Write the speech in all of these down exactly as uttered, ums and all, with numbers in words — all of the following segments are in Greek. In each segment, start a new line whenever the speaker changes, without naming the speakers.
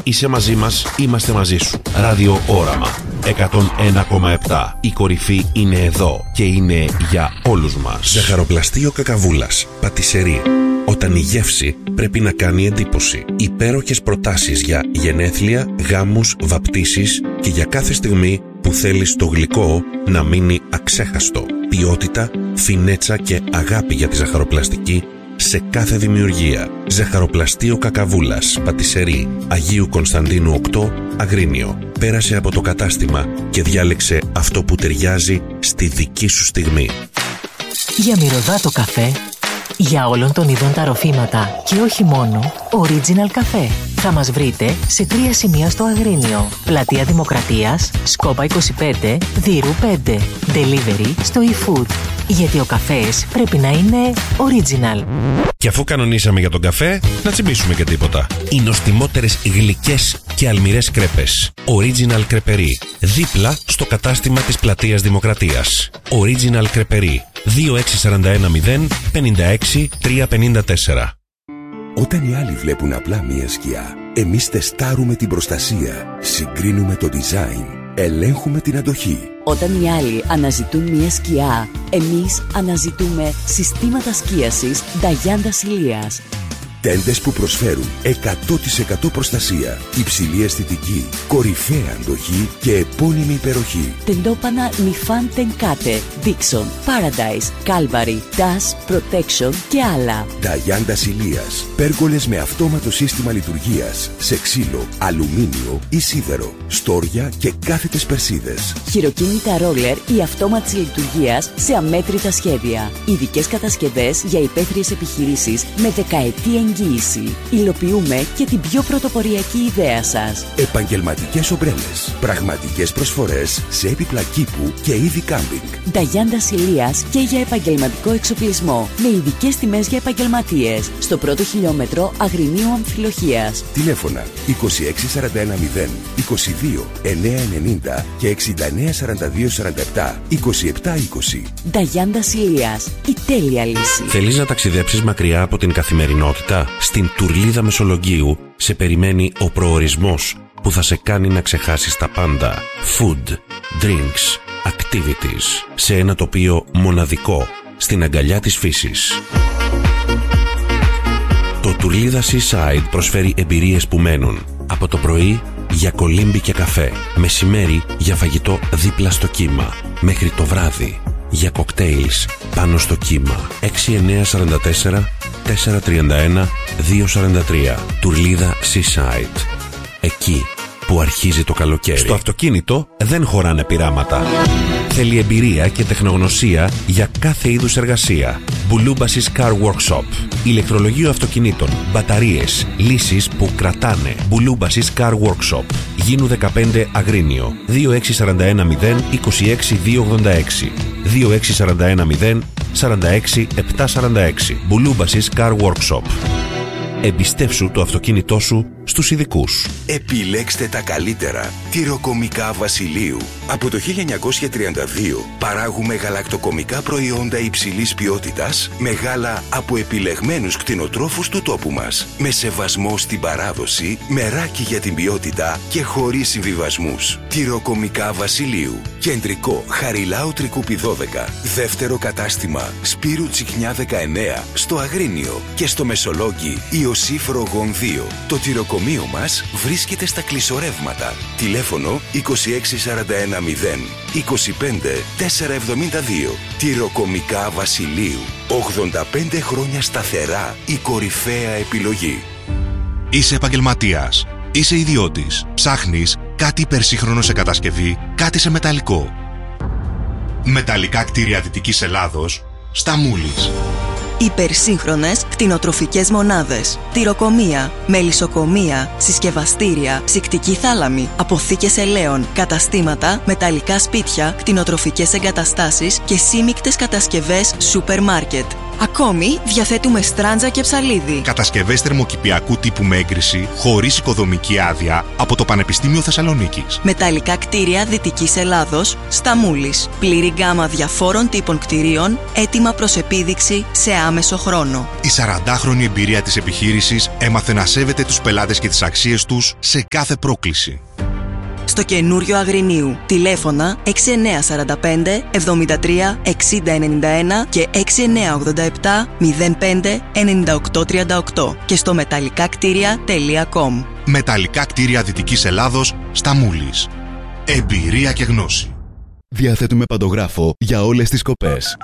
Είσαι μαζί μας, είμαστε μαζί σου. Ράδιο Όραμα εκατόν ένα κόμμα επτά. Η κορυφή είναι εδώ και είναι για όλους μας. Ζαχαροπλαστείο Κακαβούλας, πατισερί. Όταν η γεύση πρέπει να κάνει εντύπωση. Υπέροχες προτάσεις για γενέθλια, γάμους, βαπτίσεις και για κάθε στιγμή που θέλεις το γλυκό να μείνει αξέχαστο. Ποιότητα, φινέτσα και αγάπη για τη ζαχαροπλαστική σε κάθε δημιουργία. Ζαχαροπλαστείο Κακαβούλας, πατισερί, Αγίου Κωνσταντίνου οκτώ, Αγρίνιο. Πέρασε από το κατάστημα και διάλεξε αυτό που ταιριάζει στη δική σου στιγμή.
Για μυρωδάτο καφέ, για όλων των ειδών τα ροφήματα και όχι μόνο, Original Café. Θα μας βρείτε σε τρία σημεία στο Αγρίνιο. Πλατεία Δημοκρατίας, Σκόπα είκοσι πέντε, Δύρου πέντε. Delivery στο eFood. Γιατί ο καφές πρέπει να είναι original.
Και αφού κανονίσαμε για τον καφέ, να τσιμπήσουμε και τίποτα. Οι νοστιμότερες γλυκές και αλμυρές κρέπες. Original Κρεπερί. Δίπλα στο κατάστημα της Πλατείας Δημοκρατίας. Original Κρεπερί. δύο έξι τέσσερα ένα μηδέν πέντε έξι τρία πέντε τέσσερα.
Όταν οι άλλοι βλέπουν απλά μία σκιά, εμείς τεστάρουμε την προστασία, συγκρίνουμε το design, ελέγχουμε την αντοχή.
Όταν οι άλλοι αναζητούν μία σκιά, εμείς αναζητούμε συστήματα σκίασης Νταγιάντα Ηλίας.
Τέντες που προσφέρουν εκατό τοις εκατό προστασία, υψηλή αισθητική, κορυφαία αντοχή και επώνυμη υπεροχή.
Τεντόπανα Νιφάν Τενκάτε, Dixon, Paradise, Calvary, Dash, Protection και άλλα.
Νταγιάντα Ηλίας. Πέργολες με αυτόματο σύστημα λειτουργίας σε ξύλο, αλουμίνιο ή σίδερο, στόρια και κάθετες περσίδες.
Χειροκίνητα ρόλερ ή αυτόματης λειτουργίας σε αμέτρητα σχέδια. Ειδικές κατασκευές για υπαίθριες επιχειρήσεις με δεκαετή εγγύηση. Υλοποιούμε και την πιο πρωτοποριακή ιδέα σας.
Επαγγελματικές ομπρέλες. Πραγματικές προσφορές σε έπιπλα κήπου και είδη κάμπινγκ.
Νταγιάντα Ηλίας και για επαγγελματικό εξοπλισμό. Με ειδικές τιμές για επαγγελματίες. Στο πρώτο χιλιόμετρο Αγρινίου Αμφιλοχίας.
Τηλέφωνα είκοσι έξι σαράντα ένα μηδέν είκοσι δύο εννιακόσια ενενήντα και εξήντα εννέα σαράντα δύο σαράντα επτά είκοσι επτά είκοσι.
Νταγιάντα Ηλίας. Η τέλεια λύση.
Θέλεις να ταξιδέψεις μακριά από την καθημερινότητα? Στην Τουρλίδα Μεσολογγίου σε περιμένει ο προορισμός που θα σε κάνει να ξεχάσεις τα πάντα. Food, drinks, activities, σε ένα τοπίο μοναδικό, στην αγκαλιά της φύσης. Το Τουρλίδα Seaside προσφέρει εμπειρίες που μένουν. Από το πρωί για κολύμπι και καφέ, μεσημέρι για φαγητό δίπλα στο κύμα, μέχρι το βράδυ για κοκτέιλς πάνω στο κύμα. έξι εννέα τέσσερα τέσσερα τέσσερα τρία ένα δύο τέσσερα τρία. Τουρλίδα Seaside. Εκεί που αρχίζει το καλοκαίρι. Στο αυτοκίνητο δεν χωράνε πειράματα. Θέλει εμπειρία και τεχνογνωσία για κάθε είδους εργασία. Bouloubasis Car Workshop. Ηλεκτρολογείο αυτοκινήτων, μπαταρίες, λύσεις που κρατάνε. Bouloubasis Car Workshop. Γίνου δεκαπέντε Αγρίνιο. δύο έξι τέσσερα ένα μηδέν είκοσι έξι δύο ογδόντα έξι. δύο έξι τέσσερα ένα μηδέν σαράντα έξι επτακόσια σαράντα έξι. Bouloubasis Car Workshop. Εμπιστεύσου το αυτοκίνητό σου στους ειδικούς.
Επιλέξτε τα καλύτερα. Τυροκομικά Βασιλείου. Από το χίλια εννιακόσια τριάντα δύο παράγουμε γαλακτοκομικά προϊόντα υψηλής ποιότητας με γάλα από επιλεγμένους κτηνοτρόφους του τόπου μας. Με σεβασμό στην παράδοση, μεράκι για την ποιότητα και χωρίς συμβιβασμούς. Τυροκομικά Βασιλείου. Κεντρικό Χαριλάου Τρικούπη δώδεκα. Δεύτερο κατάστημα Σπύρου Τσιχνιά δεκαεννέα στο Αγρίνιο και στο Μεσολόγγι Ιωσήφ Ρογών δύο. Το τυροκομείο μας βρίσκεται στα κλεισορεύματα. Τηλέφωνο είκοσι έξι σαράντα ένα μηδέν είκοσι πέντε τετρακόσια εβδομήντα δύο. Τυροκομικά Βασιλείου. ογδόντα πέντε χρόνια σταθερά η κορυφαία επιλογή.
Είσαι επαγγελματίας. Είσαι ιδιώτης. Ψάχνεις κάτι υπερσύγχρονο σε κατασκευή, κάτι σε μεταλλικό. Μεταλλικά κτίρια Δυτικής Ελλάδος, στα Μούλης.
Υπερσύγχρονες κτηνοτροφικές μονάδες, τυροκομεία, μελισσοκομεία, συσκευαστήρια, ψυκτική θάλαμη, αποθήκες ελαίων, καταστήματα, μεταλλικά σπίτια, κτηνοτροφικές εγκαταστάσεις και σύμικτες κατασκευές σούπερ μάρκετ. Ακόμη διαθέτουμε στράντζα και ψαλίδι.
Κατασκευές θερμοκηπιακού τύπου με έγκριση, χωρίς οικοδομική άδεια, από το Πανεπιστήμιο Θεσσαλονίκης.
Μεταλλικά κτίρια Δυτικής Ελλάδος, Σταμούλης. Πλήρη γκάμα διαφόρων τύπων κτιρίων, έτοιμα προς επίδειξη σε άμεσο χρόνο.
Η σαραντάχρονη εμπειρία της επιχείρησης έμαθε να σέβεται τους πελάτες και τις αξίες τους σε κάθε πρόκληση.
Στο καινούριο Αγρινίου. Τηλέφωνα έξι εννιά τέσσερα πέντε εβδομήντα τρία εξήντα ενενήντα ένα και έξι εννιά ογδόντα επτά μηδέν πέντε ενενήντα οκτώ τριάντα οκτώ και στο μεταλλικά κτίρια τελεία κομ.
Μεταλλικά κτίρια Δυτικής Ελλάδος, Σταμούλης. Εμπειρία και γνώση.
Διαθέτουμε παντογράφο για όλες τις κοπές.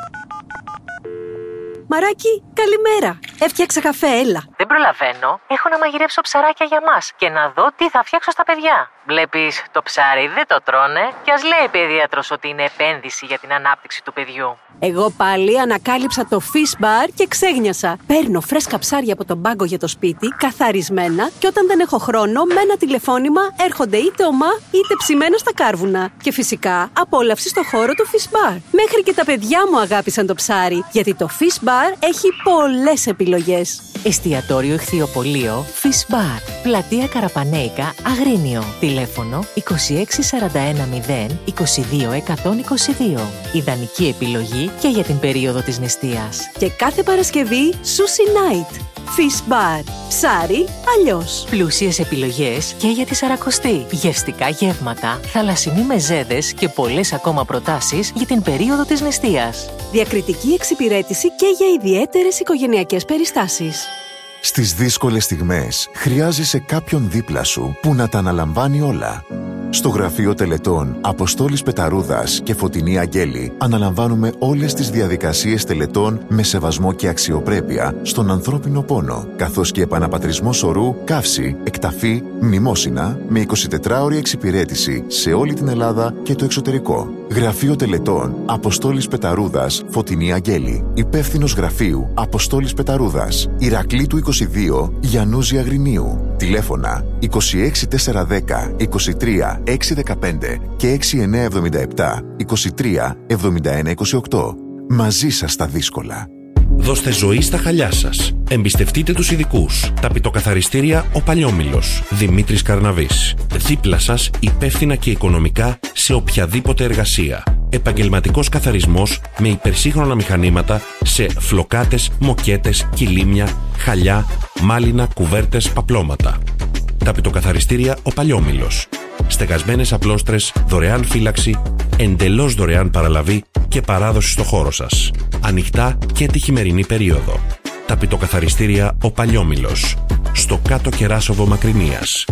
Μαράκι, καλημέρα. Έφτιαξα καφέ, έλα.
Δεν προλαβαίνω. Έχω να μαγειρέψω ψαράκια για μας και να δω τι θα φτιάξω στα παιδιά. Βλέπεις, το ψάρι δεν το τρώνε και ας λέει παιδίατρος ότι είναι επένδυση για την ανάπτυξη του παιδιού.
Εγώ πάλι ανακάλυψα το Fish Bar και ξέγνιασα. Παίρνω φρέσκα ψάρια από τον πάγκο για το σπίτι, καθαρισμένα, και όταν δεν έχω χρόνο, με ένα τηλεφώνημα έρχονται είτε ομά είτε ψημένα στα κάρβουνα. Και φυσικά απόλαυση στο χώρο του Fish Bar. Μέχρι και τα παιδιά μου αγάπησαν το ψάρι, γιατί το Fish Bar έχει πολλές επιλογές.
Εστιατόριο Ηχθειοπωλείο Fish Bar. Πλατεία Καραπανέικα, Αγρίνιο. Τηλέφωνο είκοσι έξι σαράντα ένα μηδέν είκοσι δύο εκατόν είκοσι δύο. Ιδανική επιλογή και για την περίοδο της νηστείας.
Και κάθε Παρασκευή Sushi Night. Fish Bar. Ψάρι αλλιώς.
Πλούσιες επιλογές και για τη Σαρακοστή. Γευστικά γεύματα, θαλασσινοί μεζέδες και πολλές ακόμα προτάσεις για την περίοδο της νηστείας.
Διακριτική εξυπηρέτηση και για ιδιαίτερες οικογενειακές περιστάσεις.
Στις δύσκολες στιγμές χρειάζεσαι κάποιον δίπλα σου που να τα αναλαμβάνει όλα. Στο γραφείο τελετών Αποστόλης Πεταρούδας και Φωτεινή Αγγέλη αναλαμβάνουμε όλες τις διαδικασίες τελετών με σεβασμό και αξιοπρέπεια στον ανθρώπινο πόνο, καθώς και επαναπατρισμό σωρού, καύση, εκταφή, μνημόσυνα με εικοσιτετράωρη εξυπηρέτηση σε όλη την Ελλάδα και το εξωτερικό. Γραφείο τελετών Αποστόλης Πεταρούδας, Φωτεινή Αγγέλη. Υπεύθυνος γραφείου Αποστόλης Πεταρούδας, Ηρακλήτου είκοσι δύο, Γιαννούζη Αγρινίου. Τηλέφωνα είκοσι έξι τετρακόσια δέκα είκοσι τρία έξι δεκαπέντε και έξι εννιά εβδομήντα επτά είκοσι τρία εβδομήντα ένα είκοσι οκτώ. Μαζί σας στα δύσκολα.
Δώστε ζωή στα χαλιά σας. Εμπιστευτείτε τους ειδικούς. Τα πιτοκαθαριστήρια Ο Παλιόμηλος. Δημήτρης Καρναβής. Δίπλα σας υπεύθυνα και οικονομικά σε οποιαδήποτε εργασία. Επαγγελματικός καθαρισμός με υπερσύγχρονα μηχανήματα σε φλοκάτες, μοκέτες, κιλίμια, χαλιά, μάλινα, κουβέρτες, παπλώματα. Τα πιτοκαθαριστήρια Ο Παλιόμηλος. Στεγασμένες απλώστρες, δωρεάν φύλαξη, εντελώς δωρεάν παραλαβή και παράδοση στο χώρο σας. Ανοιχτά και τη χειμερινή περίοδο. Τα πιτοκαθαριστήρια Ο Παλιόμηλος. Στο κάτω Κεράσοβο Μακρινίας.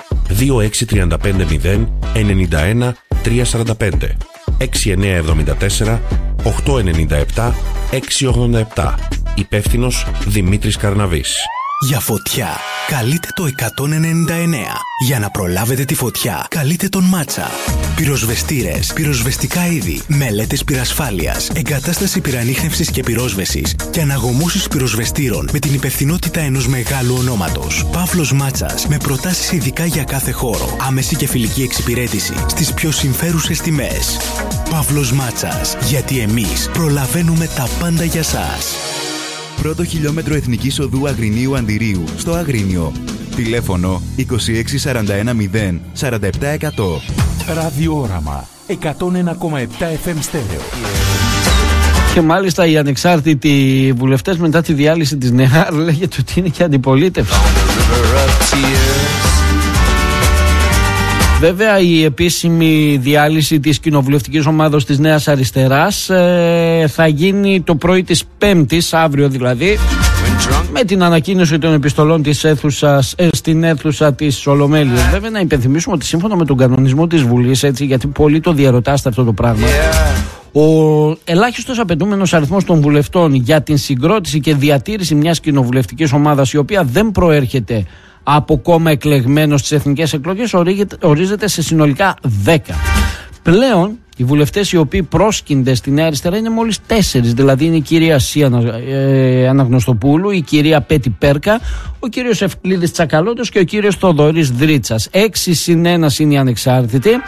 δύο έξι τρία πέντε μηδέν εννιά ένα τρία τέσσερα πέντε έξι εννιά εβδομήντα τέσσερα οκτώ εννιά επτά έξι ογδόντα επτά. Υπεύθυνος Δημήτρης Καρναβής.
Για φωτιά, καλείτε το εκατόν ενενήντα εννέα. Για να προλάβετε τη φωτιά, καλείτε τον Μάτσα. Πυροσβεστήρες, πυροσβεστικά είδη, μελέτες πυρασφάλειας, εγκατάσταση πυρανίχνευσης και πυρόσβεσης και αναγωμούσεις πυροσβεστήρων με την υπευθυνότητα ενός μεγάλου ονόματος. Παύλος Μάτσας, με προτάσεις ειδικά για κάθε χώρο. Άμεση και φιλική εξυπηρέτηση στις πιο συμφέρουσες τιμές. Παύλος Μάτσας, γιατί εμείς προλαβαίνουμε τα πάντα για σας.
Πρώτο χιλιόμετρο Εθνικής Οδού Αγρινίου Αντιρίου στο Αγρίνιο. Τηλέφωνο είκοσι έξι σαράντα ένα μηδέν σαράντα επτά εκατό.
Ραδιόραμα εκατόν ένα κόμμα επτά εφ εμ στέρεο.
Και μάλιστα οι ανεξάρτητοι βουλευτές μετά τη διάλυση της ΝΕΑΡ λέγεται ότι είναι και αντιπολίτευση. Βέβαια η επίσημη διάλυση της κοινοβουλευτικής ομάδος της Νέας Αριστεράς ε, θα γίνει το πρωί της Πέμπτης, αύριο δηλαδή, με την ανακοίνωση των επιστολών της αίθουσας, ε, στην αίθουσα της Ολομέλειας. Βέβαια να υπενθυμίσουμε ότι σύμφωνα με τον κανονισμό της Βουλής, έτσι, γιατί πολλοί το διαρωτάστε αυτό το πράγμα, yeah. ο ελάχιστος απαιτούμενος αριθμός των βουλευτών για την συγκρότηση και διατήρηση μιας κοινοβουλευτικής ομάδας η οποία δεν προέρχεται από κόμμα εκλεγμένο στις εθνικές εκλογές ορίζεται σε συνολικά δέκα. Πλέον οι βουλευτές οι οποίοι πρόσκυνται στη Νέα Αριστερά είναι μόλις τέσσερις, δηλαδή είναι η κυρία Σία ε, Αναγνωστοπούλου, η κυρία Πέτη Πέρκα, ο κύριος Ευκλήδης Τσακαλώτος και ο κύριος Θοδωρής Δρίτσας. Έξι συν ένας είναι οι ανεξάρτητοι.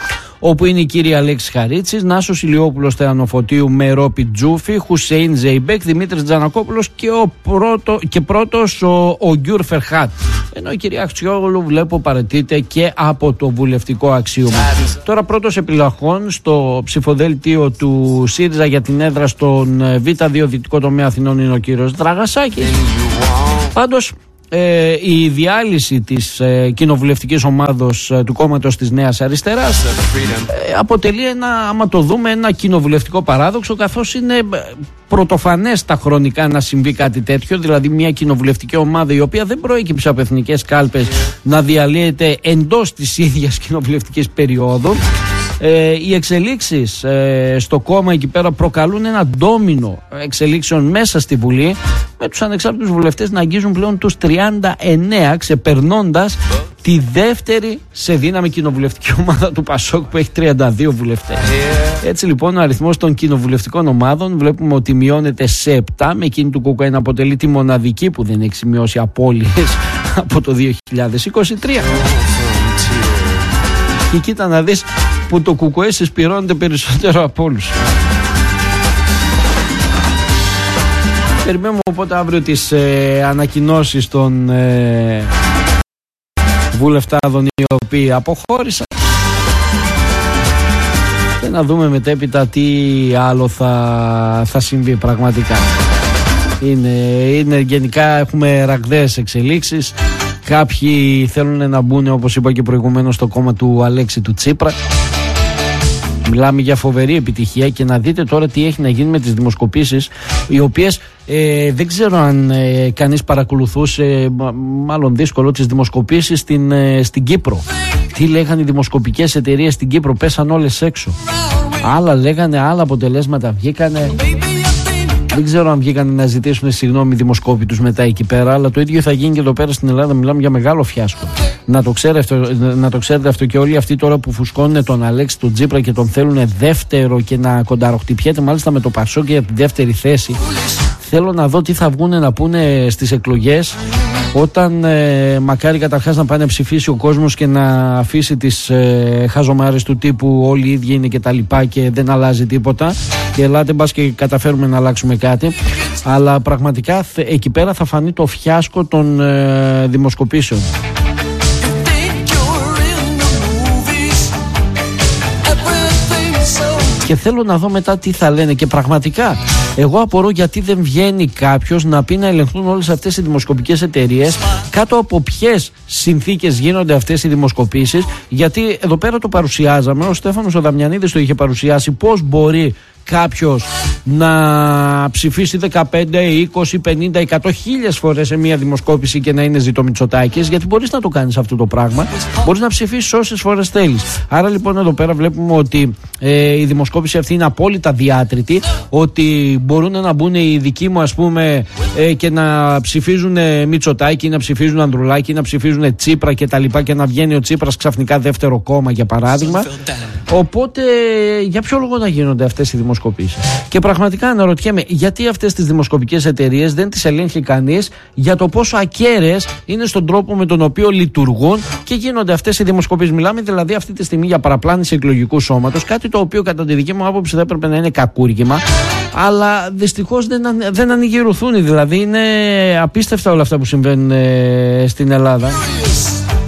όπου είναι η κυρία Αλέξη Χαρίτσης, Νάσος Ηλιόπουλος Θεανοφωτίου με Ρόπι Τζούφι, Χουσέιν Ζεϊμπέκ, Δημήτρης Τζανακόπουλος και, ο πρώτο, και πρώτος ο, ο Γκιουρ Φερχάτ. Ενώ η κυρία Αξιόγλου βλέπω παραιτείται και από το βουλευτικό αξίωμα. Τώρα πρώτος επιλαχών στο ψηφοδέλτιο του ΣΥΡΙΖΑ για την έδρα στον Β δύο Δυτικό Τομέα Αθηνών είναι ο κύριος Δραγασάκης. Πάντως ε, η διάλυση της ε, κοινοβουλευτικής ομάδος ε, του κόμματος της Νέας Αριστεράς ε, αποτελεί ένα, άμα το δούμε, ένα κοινοβουλευτικό παράδοξο, καθώς είναι πρωτοφανές τα χρονικά να συμβεί κάτι τέτοιο, δηλαδή μια κοινοβουλευτική ομάδα η οποία δεν προέκυψε από εθνικές κάλπες να διαλύεται εντός της ίδιας κοινοβουλευτικής περίοδου. Ε, οι εξελίξεις ε, στο κόμμα εκεί πέρα προκαλούν ένα ντόμινο εξελίξεων μέσα στη Βουλή, με τους ανεξάρτητους βουλευτές να αγγίζουν πλέον τους τριάντα εννέα, ξεπερνώντας τη δεύτερη σε δύναμη κοινοβουλευτική ομάδα του Πασόκ που έχει τριάντα δύο βουλευτές. Έτσι λοιπόν ο αριθμός των κοινοβουλευτικών ομάδων βλέπουμε ότι μειώνεται σε επτά, με εκείνη του ΚΚΕ να αποτελεί τη μοναδική που δεν έχει σημειώσει απώλειες από το δύο χιλιάδες είκοσι τρία. Και κοίτα να δεις που το ΚΚΕ συσπυρώνεται περισσότερο από όλους. Περιμένουμε οπότε αύριο τις ε, ανακοινώσεις των ε, βουλευτάδων οι οποίοι αποχώρησαν και να δούμε μετέπειτα τι άλλο θα, θα συμβεί πραγματικά. Είναι, είναι γενικά έχουμε ραγδαίες εξελίξεις. Κάποιοι θέλουν να μπουν, όπως είπα και προηγουμένως, στο κόμμα του Αλέξη του Τσίπρα. Μιλάμε για φοβερή επιτυχία και να δείτε τώρα τι έχει να γίνει με τις δημοσκοπήσεις, οι οποίες ε, δεν ξέρω αν ε, κανείς παρακολουθούσε, μάλλον δύσκολο, τις δημοσκοπήσεις στην, ε, στην Κύπρο. Τι λέγανε οι δημοσκοπικές εταιρείες στην Κύπρο, πέσαν όλες έξω. Άλλα λέγανε, άλλα αποτελέσματα βγήκανε. Δεν ξέρω αν βγήκανε να ζητήσουν συγγνώμη οι δημοσκόποι τους μετά εκεί πέρα, αλλά το ίδιο θα γίνει και εδώ πέρα στην Ελλάδα. Μιλάμε για μεγάλο φιάσκο. Να το, ξέρετε, να το ξέρετε αυτό και όλοι αυτοί τώρα που φουσκώνουν τον Αλέξη, τον Τσίπρα και τον θέλουν δεύτερο και να κονταροχτυπιέται μάλιστα με το Πασόκ για τη δεύτερη θέση. Θέλω να δω τι θα βγουν να πούνε στις εκλογές, όταν ε, μακάρι καταρχάς να πάει να ψηφίσει ο κόσμος και να αφήσει τις ε, χαζομάρες του τύπου όλοι οι ίδιοι είναι και τα λοιπά και δεν αλλάζει τίποτα και ελάτε μπας και καταφέρουμε να αλλάξουμε κάτι, αλλά πραγματικά εκεί πέρα θα φανεί το φιάσκο των ε, δημοσκοπήσεων. Και θέλω να δω μετά τι θα λένε και πραγματικά εγώ απορώ γιατί δεν βγαίνει κάποιος να πει να ελεγχθούν όλες αυτές οι δημοσκοπικές εταιρείες, κάτω από ποιες συνθήκες γίνονται αυτές οι δημοσκοπήσεις, γιατί εδώ πέρα το παρουσιάζαμε, ο Στέφανος ο Δαμιανίδης το είχε παρουσιάσει, πώς μπορεί κάποιος να ψηφίσει δεκαπέντε, είκοσι, πενήντα, εκατό, χίλιες φορές σε μία δημοσκόπηση και να είναι ζητώ Μητσοτάκης, γιατί μπορείς να το κάνεις αυτό το πράγμα, μπορείς να ψηφίσεις όσες φορές θέλεις. Άρα λοιπόν εδώ πέρα βλέπουμε ότι ε, η δημοσκόπηση αυτή είναι απόλυτα διάτρητη, ότι μπορούν να μπουν οι δικοί μου ας πούμε ε, και να ψηφίζουν Μητσοτάκη, να ψηφίζουν Ανδρουλάκη, να ψηφίζουν Τσίπρα και τα λοιπά και να βγαίνει ο Τσίπρας ξαφνικά δεύτερο κόμμα για παράδειγμα. Οπότε για ποιο λόγο να γίνονται αυτές οι δημοσκοπήσεις? Και πραγματικά αναρωτιέμαι γιατί αυτές τις δημοσκοπικές εταιρείες δεν τις ελέγχει κανείς για το πόσο ακέραιες είναι στον τρόπο με τον οποίο λειτουργούν και γίνονται αυτές οι δημοσκοπήσεις. Μιλάμε δηλαδή αυτή τη στιγμή για παραπλάνηση εκλογικού σώματος, κάτι το οποίο κατά τη δική μου άποψη θα έπρεπε να είναι κακούργημα, αλλά δυστυχώς δεν, δεν ανοιγηρουθούν. Δηλαδή είναι απίστευτα όλα αυτά που συμβαίνουν ε, στην Ελλάδα.